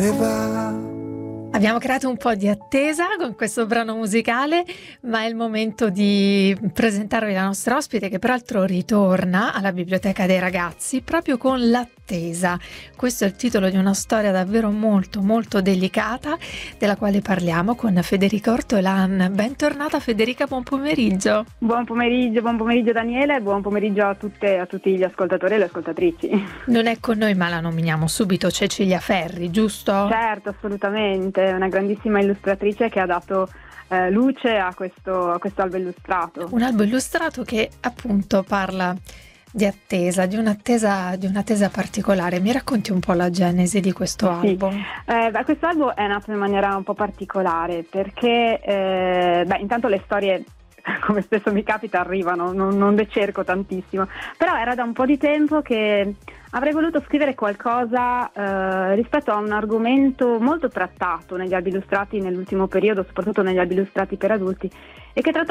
e va. Abbiamo creato un po' di attesa con questo brano musicale, ma è il momento di presentarvi la nostra ospite, che peraltro ritorna alla Biblioteca dei Ragazzi proprio con L'attesa. Questo è il titolo di una storia davvero molto molto delicata, della quale parliamo con Federica Ortolan. Bentornata Federica, buon pomeriggio. Buon pomeriggio Daniele e buon pomeriggio a tutti gli ascoltatori e le ascoltatrici. Non è con noi, ma la nominiamo subito, Cecilia Ferri, giusto? Certo, assolutamente, una grandissima illustratrice che ha dato luce a questo albo illustrato. Un albo illustrato che appunto parla di attesa, di un'attesa particolare. Mi racconti un po' la genesi di questo albo? Questo albo è nato in maniera un po' particolare perché intanto le storie, come spesso mi capita, arrivano, non le cerco tantissimo, però era da un po' di tempo che avrei voluto scrivere qualcosa rispetto a un argomento molto trattato negli albi illustrati nell'ultimo periodo, soprattutto negli albi illustrati per adulti, e che tratta